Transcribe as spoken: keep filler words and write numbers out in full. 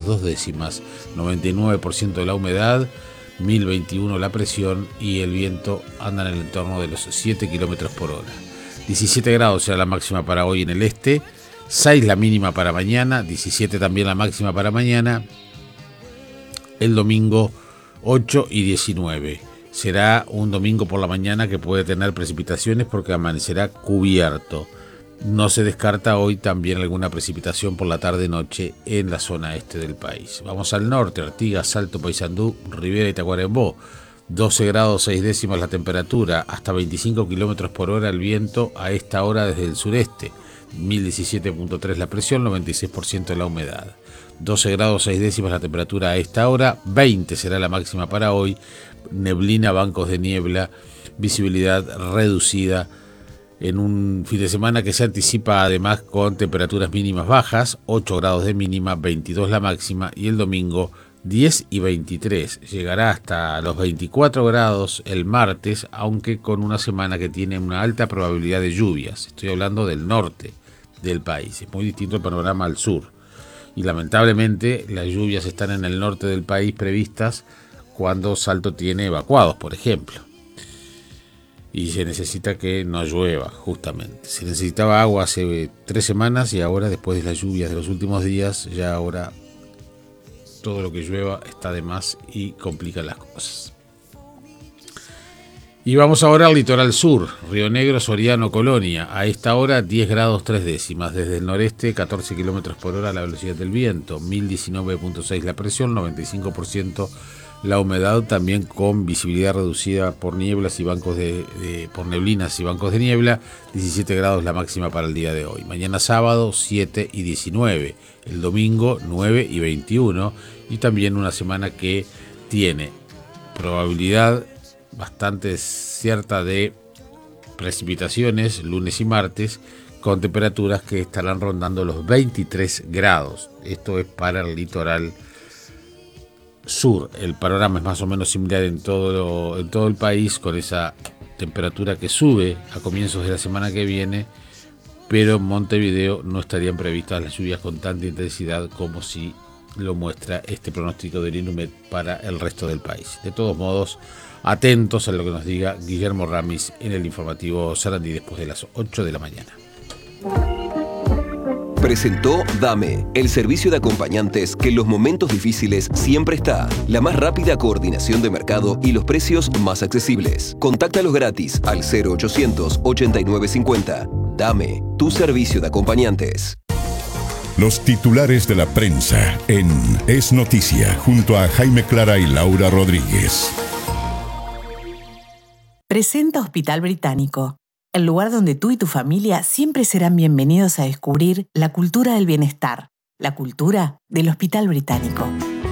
dos décimas, noventa y nueve por ciento de la humedad, mil veintiuno la presión y el viento anda en el entorno de los siete kilómetros por hora. diecisiete grados será la máxima para hoy en el este, seis la mínima para mañana, diecisiete también la máxima para mañana. El domingo ocho y diecinueve. Será un domingo por la mañana que puede tener precipitaciones porque amanecerá cubierto. No se descarta hoy también alguna precipitación por la tarde-noche en la zona este del país. Vamos al norte, Artigas, Salto, Paysandú, Rivera y Tacuarembó. doce grados seis décimas la temperatura, hasta veinticinco kilómetros por hora el viento a esta hora desde el sureste. mil diecisiete punto tres la presión, noventa y seis por ciento de la humedad. doce grados seis décimas la temperatura a esta hora, veinte será la máxima para hoy. Neblina, bancos de niebla, visibilidad reducida en un fin de semana que se anticipa además con temperaturas mínimas bajas, ocho grados de mínima, veintidós la máxima, y el domingo diez y veintitrés. Llegará hasta los veinticuatro grados el martes, aunque con una semana que tiene una alta probabilidad de lluvias. Estoy hablando del norte del país, es muy distinto el panorama al sur. Y lamentablemente las lluvias están en el norte del país previstas cuando Salto tiene evacuados, por ejemplo. Y se necesita que no llueva, justamente. Se necesitaba agua hace tres semanas y ahora, después de las lluvias de los últimos días, ya ahora todo lo que llueva está de más y complica las cosas. Y vamos ahora al litoral sur, Río Negro, Soriano, Colonia. A esta hora diez grados tres décimas. Desde el noreste, catorce kilómetros por hora la velocidad del viento. mil diecinueve punto seis la presión, noventa y cinco por ciento la humedad, también con visibilidad reducida por nieblas y bancos de, de por neblinas y bancos de niebla. diecisiete grados la máxima para el día de hoy. Mañana sábado siete y diecinueve. El domingo nueve y veintiuno. Y también una semana que tiene probabilidad bastante cierta de precipitaciones lunes y martes, con temperaturas que estarán rondando los veintitrés grados. Esto es para el litoral sur. El panorama es más o menos similar en todo, en todo el país, con esa temperatura que sube a comienzos de la semana que viene, pero en Montevideo no estarían previstas las lluvias con tanta intensidad como si lo muestra este pronóstico del INUMED para el resto del país. De todos modos, atentos a lo que nos diga Guillermo Ramis en el informativo Sarandí después de las ocho de la mañana. Presentó Dame, el servicio de acompañantes que en los momentos difíciles siempre está. La más rápida coordinación de mercado y los precios más accesibles. Contáctalos gratis al cero ochocientos ochenta y nueve cincuenta. Dame, tu servicio de acompañantes. Los titulares de la prensa en Es Noticia, junto a Jaime Clara y Laura Rodríguez. Presenta Hospital Británico, el lugar donde tú y tu familia siempre serán bienvenidos a descubrir la cultura del bienestar, la cultura del Hospital Británico.